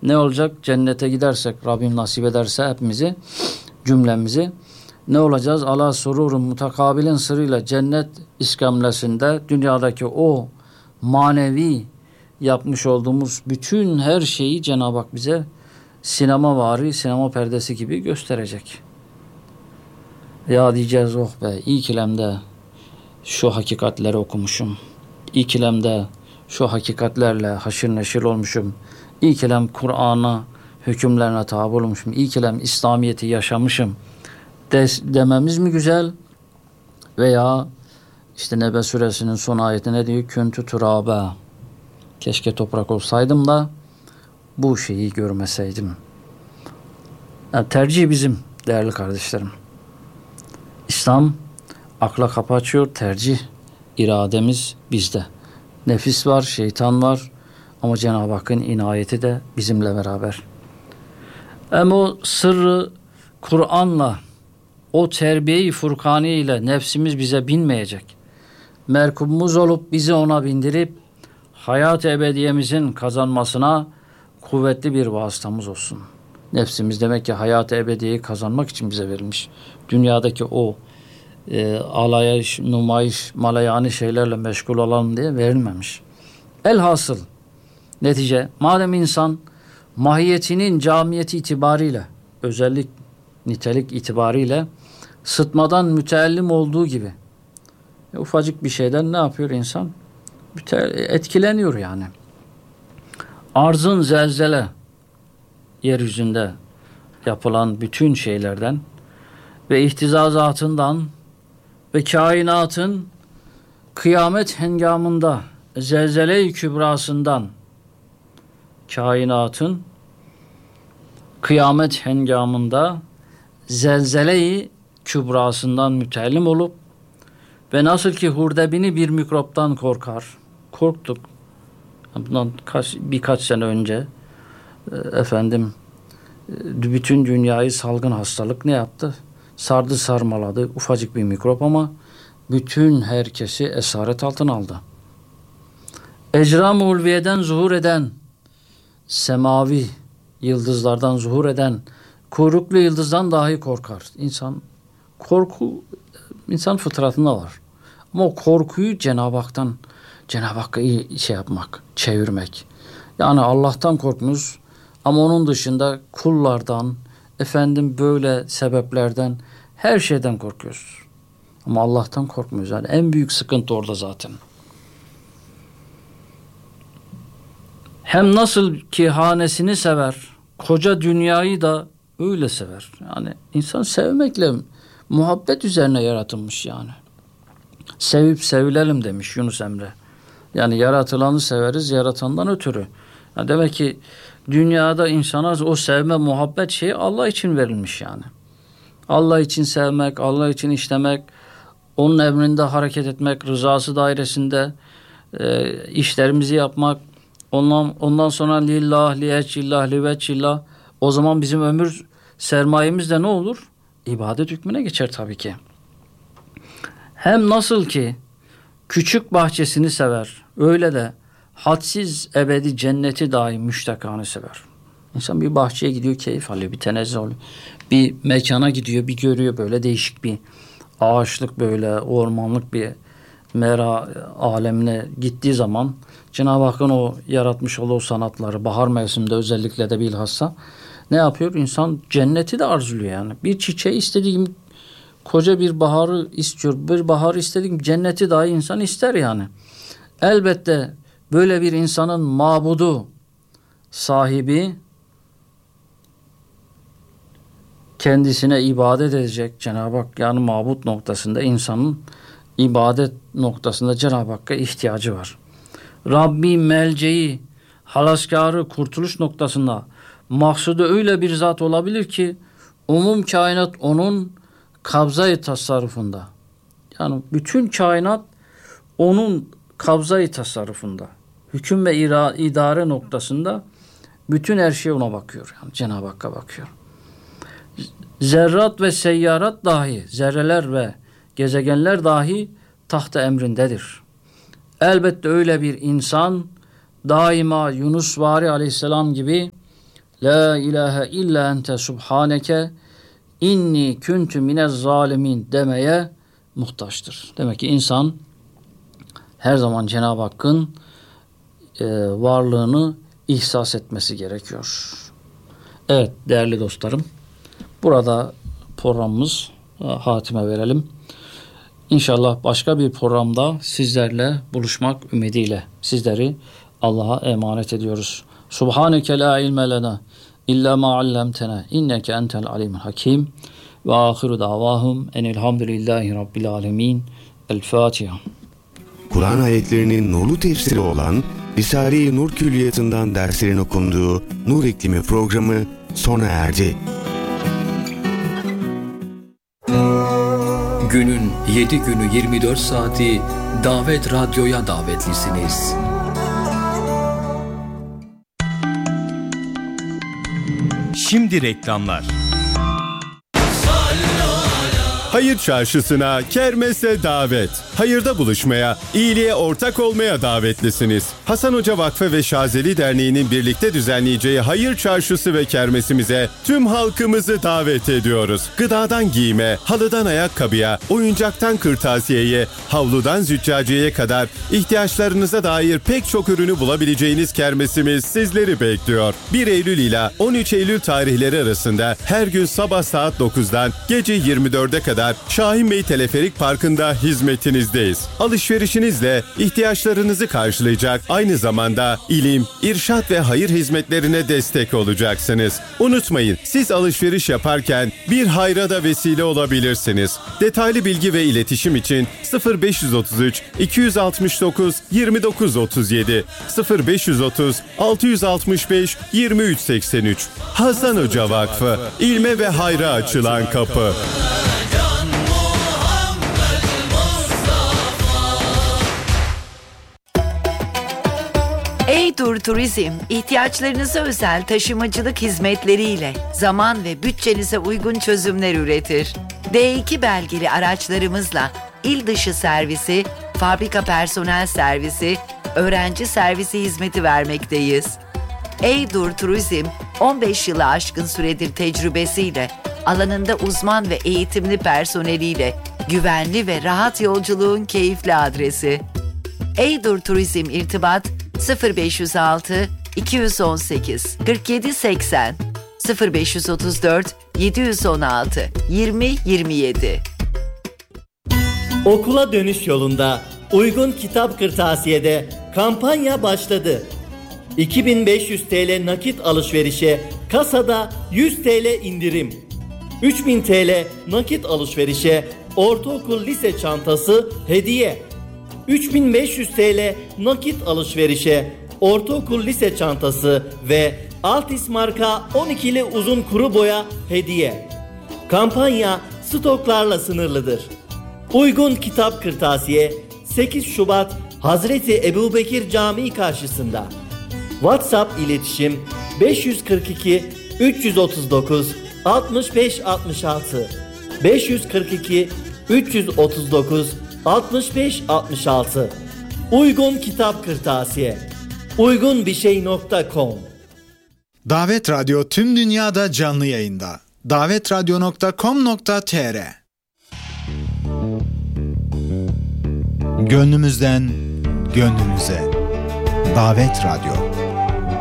Ne olacak? Cennete gidersek, Rabbim nasip ederse hepimizi, cümlemizi, ne olacağız? Ala sururun mutakabilin sırrıyla cennet iskamlesinde dünyadaki o manevi yapmış olduğumuz bütün her şeyi Cenab-ı Hak bize sinema perdesi gibi gösterecek. Ya diyeceğiz, oh be, iyi kilemde şu hakikatleri okumuşum. İyi kilemde şu hakikatlerle haşır neşir olmuşum. İyi kilem Kur'an'a, hükümlerine tabi olmuşum. İyi kilem İslamiyet'i yaşamışım dememiz mi güzel? Veya işte Nebe suresinin son ayeti ne diyor? Küntü turabe. Keşke toprak olsaydım da bu şeyi görmeseydim. Yani tercih bizim değerli kardeşlerim. İslam akla kapı açıyor, tercih, irademiz bizde. Nefis var, şeytan var ama Cenab-ı Hakk'ın inayeti de bizimle beraber. Ama o sırrı Kur'an'la, o terbiye-i Furkani ile nefsimiz bize binmeyecek. Merkubumuz olup bizi ona bindirip hayat ebediyemizin kazanmasına kuvvetli bir vasıtamız olsun. Nefsimiz demek ki hayat ebediyeyi kazanmak için bize verilmiş. Dünyadaki o alayış, numayiş, malayani şeylerle meşgul olalım diye verilmemiş. Elhasıl netice, madem insan mahiyetinin camiyeti itibariyle, özellik, nitelik itibariyle sıtmadan müteellim olduğu gibi ufacık bir şeyden ne yapıyor insan? Etkileniyor yani. Arzın zelzele, yeryüzünde yapılan bütün şeylerden ve ihtizazatından ve kainatın kıyamet hengamında zelzele-i kübrasından, kainatın kıyamet hengamında zelzele-i kübrasından müteellim olup ve nasıl ki hurdebini bir mikroptan korktuk. Bundan birkaç sene önce bütün dünyayı salgın hastalık ne yaptı? Sardı sarmaladı. Ufacık bir mikrop ama bütün herkesi esaret altına aldı. Ecram-ı ulviyeden zuhur eden, semavi yıldızlardan zuhur eden, kuyruklu yıldızdan dahi korkar. Korku insan fıtratında var. Ama o korkuyu Cenab-ı Hakk'a iyi yapmak, çevirmek. Yani Allah'tan korkmuyoruz ama onun dışında kullardan, böyle sebeplerden, her şeyden korkuyoruz. Ama Allah'tan korkmuyoruz. Yani en büyük sıkıntı orada zaten. Hem nasıl ki hanesini sever, koca dünyayı da öyle sever. Yani insan sevmekle, muhabbet üzerine yaratılmış yani. Sevip sevilelim demiş Yunus Emre. Yani yaratılanı severiz yaratandan ötürü. Yani demek ki dünyada insana o sevme, muhabbet şeyi Allah için verilmiş yani. Allah için sevmek, Allah için işlemek, onun emrinde hareket etmek, rızası dairesinde işlerimizi yapmak, ondan sonra lillah, liyeccillah, liveccillah. O zaman bizim ömür sermayemiz de ne olur? İbadet hükmüne geçer tabii ki. Hem nasıl ki küçük bahçesini sever, öyle de hadsiz ebedi cenneti dahi müştakanı sever. İnsan bir bahçeye gidiyor, keyif alıyor, bir tenezzül oluyor. Bir mekana gidiyor, bir görüyor böyle değişik bir ağaçlık, böyle ormanlık bir mera alemine gittiği zaman Cenab-ı Hakk'ın o yaratmış olduğu sanatları, bahar mevsiminde özellikle de bilhassa ne yapıyor? İnsan cenneti de arzuluyor yani. Bir çiçeği istediğim, koca bir baharı istiyor. Bir baharı istediğim cenneti dahi insan ister yani. Elbette böyle bir insanın mabudu, sahibi, kendisine ibadet edecek Cenab-ı Hak, yani mabut noktasında insanın ibadet noktasında Cenab-ı Hakk'a ihtiyacı var. Rabbi melceği, halaskarı, kurtuluş noktasında maksudu öyle bir zat olabilir ki umum kainat onun kabza-i tasarrufunda. Yani bütün kainat onun kabza-i tasarrufunda. Hüküm ve idare noktasında bütün her şey ona bakıyor. Yani Cenab-ı Hakk'a bakıyor. Zerrat ve seyyarat dahi, zerreler ve gezegenler dahi taht-ı emrindedir. Elbette öyle bir insan daima Yunus Vari Aleyhisselam gibi La ilahe illa ente subhaneke inni kuntu minez zalimin demeye muhtaçtır. Demek ki insan her zaman Cenab-ı Hakk'ın varlığını ihsas etmesi gerekiyor. Evet değerli dostlarım, burada programımız hatime verelim. İnşallah başka bir programda sizlerle buluşmak ümidiyle sizleri Allah'a emanet ediyoruz. Subhaneke la ilme lena illa ma allamtena inneke entel alimul hakim ve ahiru davahum enelhamdülillahi rabbil alemin. El Fatiha. Kur'an ayetlerinin nurlu tefsiri olan Risale-i Nur Külliyatı'ndan derslerin okunduğu Nur İklimi programı sona erdi. Günün 7 günü 24 saati Davet Radyo'ya davetlisiniz. Şimdi reklamlar. Hayır Çarşısı'na, kermese davet. Hayırda buluşmaya, iyiliğe ortak olmaya davetlisiniz. Hasan Hoca Vakfı ve Şazeli Derneği'nin birlikte düzenleyeceği Hayır Çarşısı ve kermesimize tüm halkımızı davet ediyoruz. Gıdadan giyime, halıdan ayakkabıya, oyuncaktan kırtasiyeye, havludan züccaciyeye kadar ihtiyaçlarınıza dair pek çok ürünü bulabileceğiniz kermesimiz sizleri bekliyor. 1 Eylül ile 13 Eylül tarihleri arasında her gün sabah saat 9'dan gece 24'e kadar Şahin Bey Teleferik Parkı'nda hizmetinizdeyiz. Alışverişinizle ihtiyaçlarınızı karşılayacak, aynı zamanda ilim, irşat ve hayır hizmetlerine destek olacaksınız. Unutmayın, siz alışveriş yaparken bir hayra da vesile olabilirsiniz. Detaylı bilgi ve iletişim için 0533 269 2937 0530 665 2383 Hasan Hoca Vakfı, ilme ve hayra açılan kapı. Eydur Turizm, ihtiyaçlarınıza özel taşımacılık hizmetleriyle zaman ve bütçenize uygun çözümler üretir. D2 belgeli araçlarımızla il dışı servisi, fabrika personel servisi, öğrenci servisi hizmeti vermekteyiz. Eydur Turizm, 15 yılı aşkın süredir tecrübesiyle, alanında uzman ve eğitimli personeliyle güvenli ve rahat yolculuğun keyifli adresi. Eydur Turizm irtibat 0506 218 47 80 0534 716 20 27. Okula dönüş yolunda uygun kitap kırtasiyede kampanya başladı. 2500 TL nakit alışverişe kasada 100 TL indirim. 3000 TL nakit alışverişe ortaokul lise çantası hediye. 3500 TL nakit alışverişe ortaokul lise çantası ve Altis marka 12'li uzun kuru boya hediye. Kampanya stoklarla sınırlıdır. Uygun kitap kırtasiye 8 Şubat Hazreti Ebubekir Camii karşısında. WhatsApp iletişim 542 339 65 66 542 339 65 66. Uygun kitap kırtasiye. uygunbirşey.com. Davet Radyo tüm dünyada canlı yayında. davetradyo.com.tr. Gönlümüzden gönlünüze. Davet Radyo.